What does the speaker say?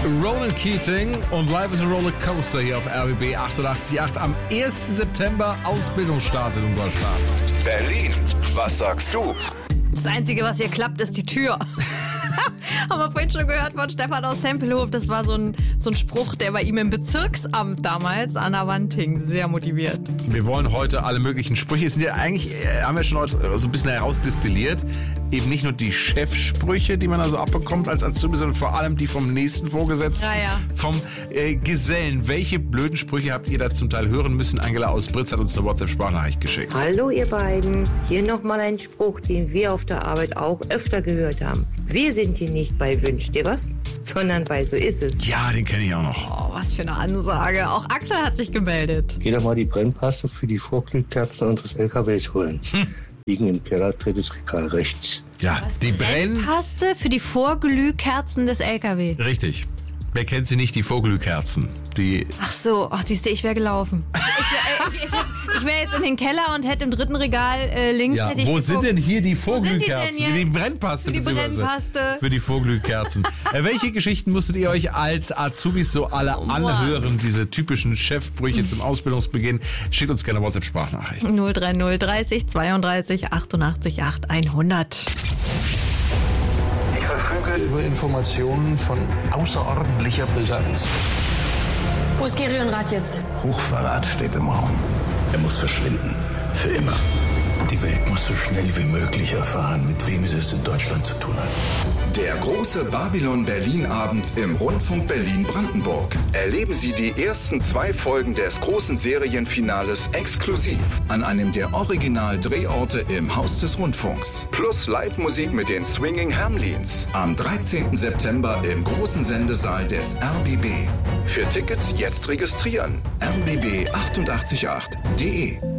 Ronan Keating und Life is a Roller Coaster hier auf RBB 88.8. Am 1. September Ausbildungsstart in unserer Stadt. Berlin, was sagst du? Das Einzige, was hier klappt, ist die Tür. Haben wir vorhin schon gehört von Stefan aus Tempelhof. Das war so ein Spruch, der bei ihm im Bezirksamt damals an der Wand hing. Sehr motiviert. Wir wollen heute alle möglichen Sprüche. Es sind ja eigentlich, haben wir schon heute so ein bisschen herausdestilliert, eben nicht nur die Chefsprüche, die man also abbekommt als Azubi, sondern vor allem die vom nächsten Vorgesetzten, vom Gesellen. Welche blöden Sprüche habt ihr da zum Teil hören müssen? Angela aus Britz hat uns eine WhatsApp-Sprachnachricht geschickt. Hallo ihr beiden, hier nochmal ein Spruch, den wir auf der Arbeit auch öfter gehört haben. Wir sind hier nicht bei Wünsch dir was, sondern bei So ist es. Ja, den kenne ich auch noch. Oh, was für eine Ansage. Auch Axel hat sich gemeldet. Geh doch mal die Brennpaste für die Vorglühkerzen unseres LKWs holen. Liegen im Keller, drittes Regal rechts. Ja, die Brennpaste für die Vorglühkerzen des LKW. Richtig. Wer kennt sie nicht, die Vorglühkerzen? Ach so, siehst du, ich wäre gelaufen. Ich wäre jetzt in den Keller und hätte im dritten Regal links... Ja, hätte ich wo geguckt. sind denn hier die Vorglühkerzen? Wo sind die denn Die Brennpaste, Für die beziehungsweise Brennpaste. für die Vorglühkerzen. Welche Geschichten musstet ihr euch als Azubis so alle anhören? Diese typischen Chefbrüche zum Ausbildungsbeginn. Schickt uns gerne WhatsApp-Sprachnachricht. 030 30 32 88 8 100. Ich verfüge über Informationen von außerordentlicher Brisanz. Wo ist Gerionrad jetzt? Hochverrat steht im Raum. Er muss verschwinden. Für immer. Die Welt muss so schnell wie möglich erfahren, mit wem sie es in Deutschland zu tun hat. Der große Babylon-Berlin-Abend im Rundfunk Berlin-Brandenburg. Erleben Sie die ersten 2 Folgen des großen Serienfinales exklusiv an einem der Original-Drehorte im Haus des Rundfunks. Plus Live-Musik mit den Swinging Hamlins. Am 13. September im großen Sendesaal des RBB. Für Tickets jetzt registrieren. rbb888.de